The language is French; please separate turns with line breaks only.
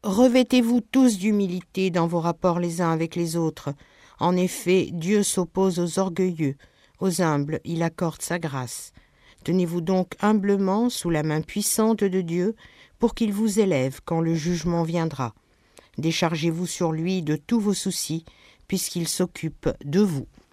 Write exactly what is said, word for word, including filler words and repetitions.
Revêtez-vous tous d'humilité dans vos rapports les uns avec les autres. En effet, Dieu s'oppose aux orgueilleux, aux humbles il accorde sa grâce. Tenez-vous donc humblement sous la main puissante de Dieu pour qu'il vous élève quand le jugement viendra. Déchargez-vous sur lui de tous vos soucis, puisqu'il s'occupe de vous.